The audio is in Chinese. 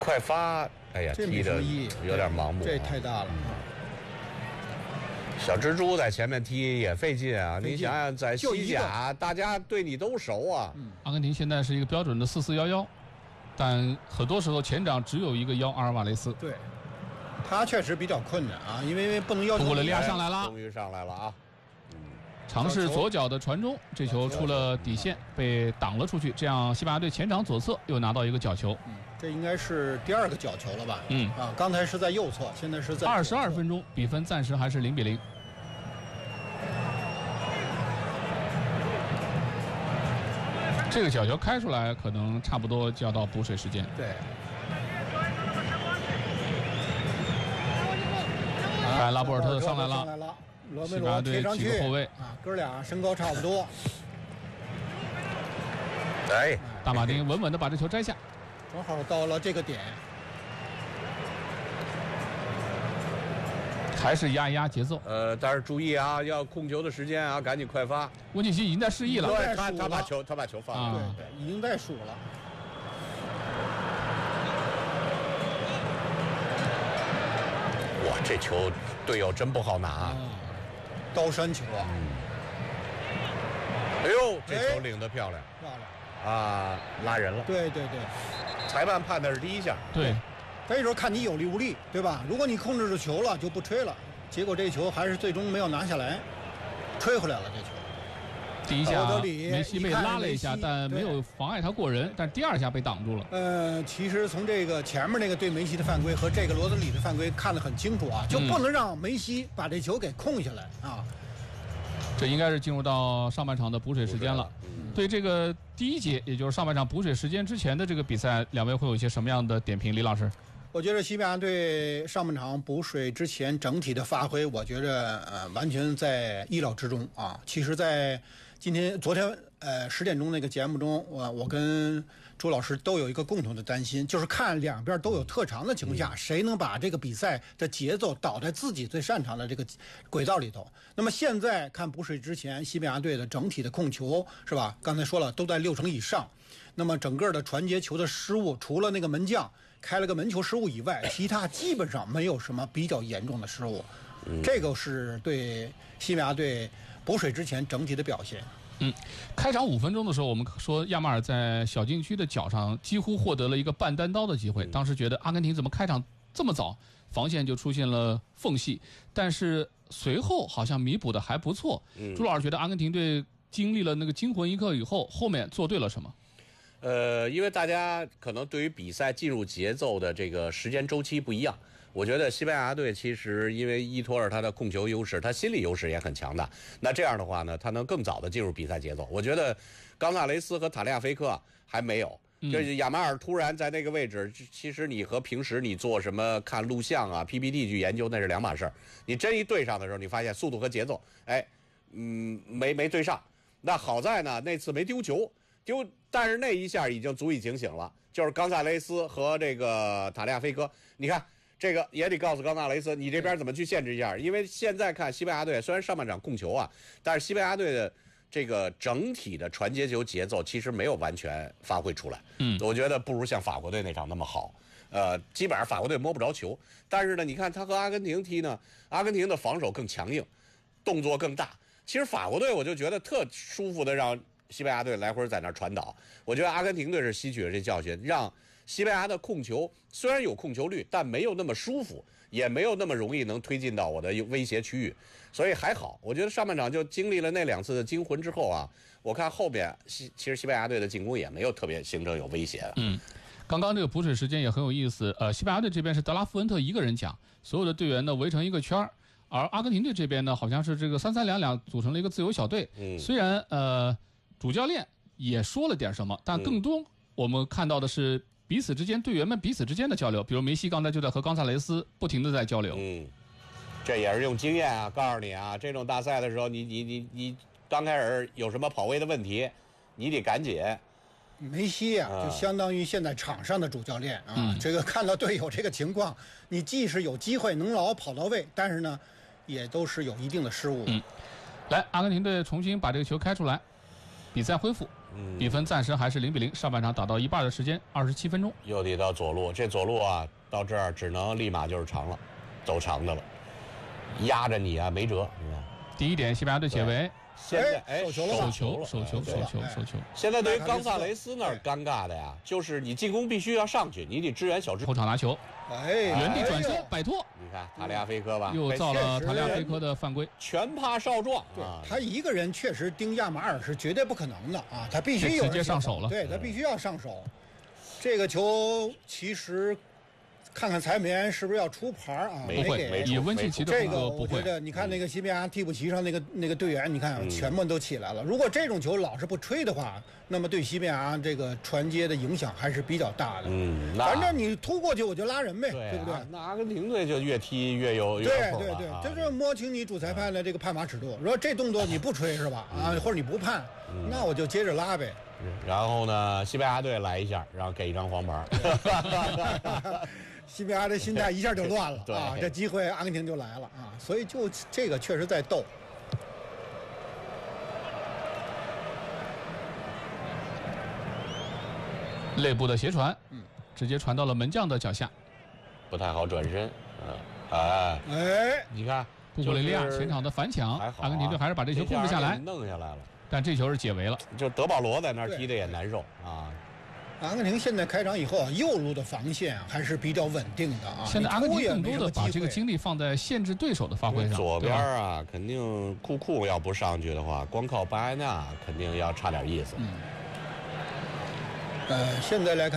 快发，哎呀，踢的有点盲目， 这太大了。 小蜘蛛在前面踢也费劲啊！你想想，在西甲，大家对你都熟啊。 阿根廷现在是一个标准的4-4-1-1，但很多时候前场只有一个阿尔瓦雷斯。 对，他确实比较困难啊，因为不能要求。 通过了利亚上来了， 终于上来了啊！ 尝试左脚的传中，这球出了底线，被挡了出去。这样，西班牙队前场左侧又拿到一个角球。 这应该是第2个角球了吧？刚才是在右侧，现在是在 22分钟，比分暂时还是0-0。这个角球开出来，可能差不多就要到补水时间。 对。 看拉波尔特上来了， 罗梅罗贴上去后卫啊，哥俩身高差不多。 哎， 大马丁稳稳地把这球摘下。 正好到了这个点， 还是压一压节奏。 但是注意啊，要控球的时间啊，赶紧快发。 温契奇已经在示意了， 对，他把球放了， 对，已经在数了。 哇，这球队友真不好拿， 高山球啊！ 哎呦，这球领得漂亮啊，拉人了。 对， 裁判判的是第一下。 对， 这时候看你有力无力，对吧？如果你控制住球了，就不吹了。结果这球还是最终没有拿下来，吹回来了这球。 第一下梅西被拉了一下，但没有妨碍他过人，但第2下被挡住了。 其实从这个前面那个对梅西的犯规和这个罗德里的犯规看得很清楚啊，就不能让梅西把这球给控下来啊。 这应该是进入到上半场的补水时间了。对这个第1节，也就是上半场补水时间之前的这个比赛，两位会有一些什么样的点评？李老师， 我觉得西班牙队上半场补水之前整体的发挥，我觉得完全在意料之中啊。其实，在昨天10点钟那个节目中，我跟朱老师都有一个共同的担心，就是看两边都有特长的情况下，谁能把这个比赛的节奏导在自己最擅长的这个轨道里头。那么现在看补水之前，西班牙队的整体的控球是吧？刚才说了，都在6成以上。那么整个的传接球的失误，除了那个门将开了个门球失误以外，其他基本上没有什么比较严重的失误。这个是对西班牙队补水之前整体的表现。 开场5分钟的时候，我们说亚马尔在小禁区的脚上几乎获得了一个半单刀的机会。当时觉得阿根廷怎么开场这么早，防线就出现了缝隙，但是随后好像弥补的还不错。朱老师觉得阿根廷队经历了那个惊魂一刻以后，后面做对了什么？ 因为大家可能对于比赛进入节奏的这个时间周期不一样。我觉得西班牙队其实因为依托着他的控球优势，他心理优势也很强大。那这样的话呢，他能更早的进入比赛节奏。我觉得冈萨雷斯和塔利亚菲科还没有，就是亚马尔突然在那个位置，其实你和平时你做什么看录像啊、PPT 去研究那是两码事。你真一对上的时候，你发现速度和节奏，没对上。那好在呢，那次没丢球。但是那一下已经足以警醒了，就是冈萨雷斯和这个塔利亚菲科，你看这个也得告诉冈萨雷斯，你这边怎么去限制一下？因为现在看西班牙队虽然上半场控球啊，但是西班牙队的这个整体的传接球节奏其实没有完全发挥出来。我觉得不如像法国队那场那么好。基本上法国队摸不着球，但是呢，你看他和阿根廷踢呢，阿根廷的防守更强硬，动作更大。其实法国队我就觉得特舒服的让西班牙队来回在那传导，我觉得阿根廷队是吸取了这教训，让西班牙的控球虽然有控球率，但没有那么舒服，也没有那么容易能推进到我的威胁区域，所以还好。我觉得上半场就经历了那2次的惊魂之后啊，我看后边其实西班牙队的进攻也没有特别形成有威胁。 刚刚这个补水时间也很有意思。西班牙队这边是德拉夫恩特一个人讲，所有的队员呢围成一个圈儿，而阿根廷队这边呢好像是这个3-3-2-2组成了一个自由小队。虽然主教练也说了点什么，但更多我们看到的是队员们彼此之间的交流，比如梅西刚才就在和冈萨雷斯不停的在交流。 这也是用经验啊，告诉你啊，这种大赛的时候，你刚开始有什么跑位的问题，你得赶紧。 梅西啊，就相当于现在场上的主教练啊。这个看到队友这个情况，你既是有机会能老跑到位，但是呢，也都是有一定的失误。 来，阿根廷队重新把这个球开出来，比赛恢复。 比分暂时还是0-0。上半场打到一半的时间，27分钟。 又得到左路，这左路啊，到这儿只能立马就是长了，走长的了，压着你啊，没辙。你看， 第一点，西班牙队解围。 现在手球了吧手球。 现在对于冈萨雷斯那儿尴尬的呀，就是你进攻必须要上去，你得支援小支。 后场拿球，原地转身摆脱。 你看塔利亚菲科吧， 又造了塔利亚菲科的犯规。 全怕少壮啊！ 他一个人确实盯亚马尔是绝对不可能的啊，他必须有直接上手了。 对，他必须要上手。这个球其实。看看裁判员是不是要出牌啊？ 不会，以温契奇的风格不会。 我觉得你看那个西班牙替补席上那个队员，你看全部都起来了。如果这种球老是不吹的话，那么对西班牙这个传接的影响还是比较大的。反正你突过去我就拉人呗，对不对？ 那阿根廷队就越踢越有对，就是摸清你主裁判的这个判罚尺度。如果这动作你不吹是吧？啊，或者你不判，那我就接着拉呗。 然后呢，西班牙队来一下，然后给一张黄牌。 西班牙的心态一下就乱了啊！这机会阿根廷就来了啊！所以就这个确实在斗。 内部的斜传，直接传到了门将的脚下， 不太好转身。你看库库雷利亚前场的反抢，阿根廷队还是把这球控制下来， 弄下来了。 但这球是解围了， 就德保罗在那儿踢的也难受啊。 阿根廷现在开场以后啊，右路的防线还是比较稳定的啊。 现在阿根廷更多的把这个精力放在限制对手的发挥上。 左边啊，肯定库要不上去的话，光靠巴埃纳肯定要差点意思。 现在来看。